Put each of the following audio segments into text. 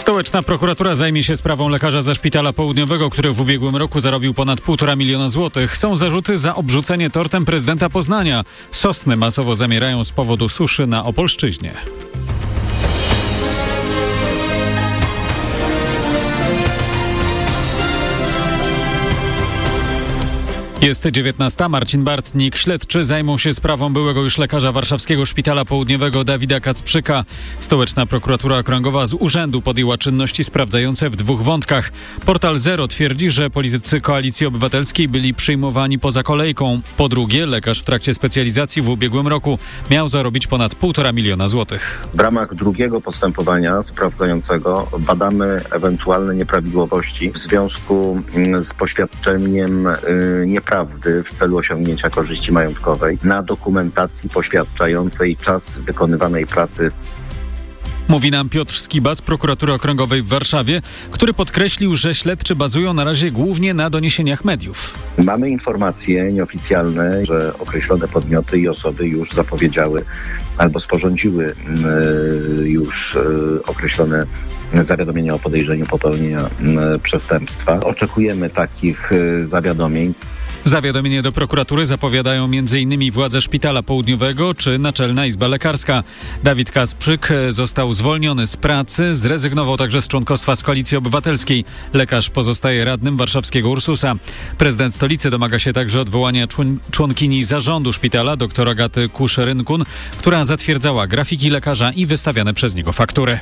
Stołeczna prokuratura zajmie się sprawą lekarza ze Szpitala Południowego, który w ubiegłym roku zarobił ponad 1,5 miliona złotych. Są zarzuty za obrzucenie tortem prezydenta Poznania. Sosny masowo zamierają z powodu suszy na Opolszczyźnie. Jest 19. Marcin Bartnik. Śledczy zajmą się sprawą byłego już lekarza Warszawskiego Szpitala Południowego Dawida Kacprzyka. Stołeczna prokuratura okręgowa z urzędu podjęła czynności sprawdzające w 2 wątkach. Portal Zero twierdzi, że politycy Koalicji Obywatelskiej byli przyjmowani poza kolejką. Po drugie, lekarz w trakcie specjalizacji w ubiegłym roku miał zarobić ponad 1,5 miliona złotych. W ramach drugiego postępowania sprawdzającego badamy ewentualne nieprawidłowości w związku z poświadczeniem nieprawdy w celu osiągnięcia korzyści majątkowej na dokumentacji poświadczającej czas wykonywanej pracy. Mówi nam Piotr Skiba z Prokuratury Okręgowej w Warszawie, który podkreślił, że śledczy bazują na razie głównie na doniesieniach mediów. Mamy informacje nieoficjalne, że określone podmioty i osoby już zapowiedziały albo sporządziły już określone zawiadomienia o podejrzeniu popełnienia przestępstwa. Oczekujemy takich zawiadomień. Zawiadomienie do prokuratury zapowiadają m.in. władze Szpitala Południowego czy Naczelna Izba Lekarska. Dawid Kacprzyk został zwolniony z pracy, zrezygnował także z członkostwa z Koalicji Obywatelskiej. Lekarz pozostaje radnym warszawskiego Ursusa. Prezydent stolicy domaga się także odwołania członkini zarządu szpitala, dr Agaty Kusz-Rynkun, która zatwierdzała grafiki lekarza i wystawiane przez niego faktury.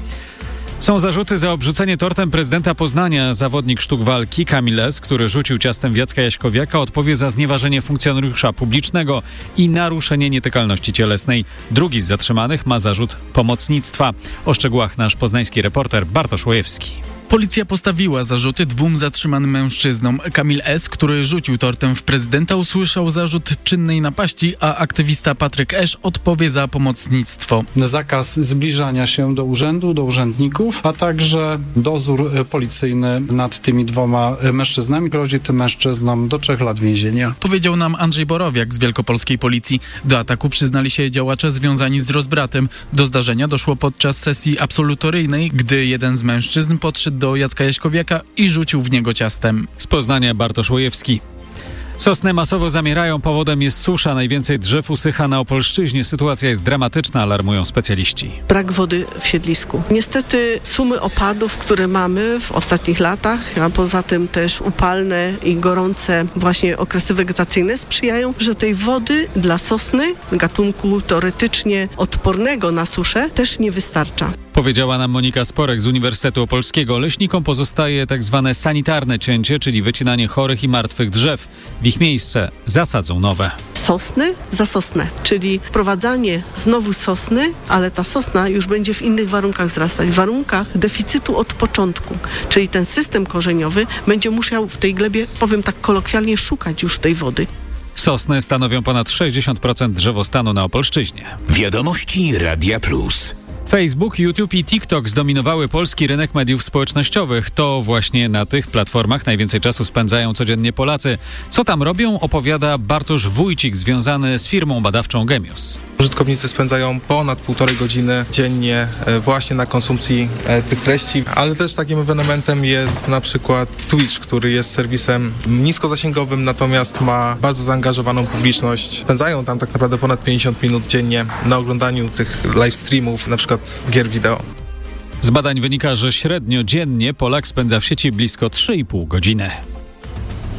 Są zarzuty za obrzucenie tortem prezydenta Poznania. Zawodnik sztuk walki Kamil S., który rzucił ciastem w Jacka Jaśkowiaka, odpowie za znieważenie funkcjonariusza publicznego i naruszenie nietykalności cielesnej. Drugi z zatrzymanych ma zarzut pomocnictwa. O szczegółach nasz poznański reporter Bartosz Łojewski. Policja postawiła zarzuty 2 zatrzymanym mężczyznom. Kamil S., który rzucił tortem w prezydenta, usłyszał zarzut czynnej napaści, a aktywista Patryk Esz odpowie za pomocnictwo. Zakaz zbliżania się do urzędu, do urzędników, a także dozór policyjny nad tymi 2 mężczyznami. Grozi tym mężczyznom do 3 lat więzienia. Powiedział nam Andrzej Borowiak z wielkopolskiej policji. Do ataku przyznali się działacze związani z rozbratem. Do zdarzenia doszło podczas sesji absolutoryjnej, gdy jeden z mężczyzn podszedł do Jacka Jaśkowiaka i rzucił w niego ciastem. Z Poznania Bartosz Łojewski. Sosny masowo zamierają, powodem jest susza. Najwięcej drzew usycha na Opolszczyźnie. Sytuacja jest dramatyczna, alarmują specjaliści. Brak wody w siedlisku. Niestety sumy opadów, które mamy w ostatnich latach, a poza tym też upalne i gorące właśnie okresy wegetacyjne sprzyjają, że tej wody dla sosny, gatunku teoretycznie odpornego na suszę, też nie wystarcza. Powiedziała nam Monika Sporek z Uniwersytetu Opolskiego. Leśnikom pozostaje tak zwane sanitarne cięcie, czyli wycinanie chorych i martwych drzew. W ich miejsce zasadzą nowe. Sosny za sosnę, czyli wprowadzanie znowu sosny, ale ta sosna już będzie w innych warunkach wzrastać, w warunkach deficytu od początku, czyli ten system korzeniowy będzie musiał w tej glebie, powiem tak kolokwialnie, szukać już tej wody. Sosny stanowią ponad 60% drzewostanu na Opolszczyźnie. Wiadomości Radia Plus. Facebook, YouTube i TikTok zdominowały polski rynek mediów społecznościowych. To właśnie na tych platformach najwięcej czasu spędzają codziennie Polacy. Co tam robią, opowiada Bartosz Wójcik, związany z firmą badawczą Gemius. Użytkownicy spędzają ponad 1,5 godziny dziennie właśnie na konsumpcji tych treści, ale też takim ewenementem jest na przykład Twitch, który jest serwisem niskozasięgowym, natomiast ma bardzo zaangażowaną publiczność. Spędzają tam tak naprawdę ponad 50 minut dziennie na oglądaniu tych live streamów, na przykład gier wideo. Z badań wynika, że średnio dziennie Polak spędza w sieci blisko 3,5 godziny.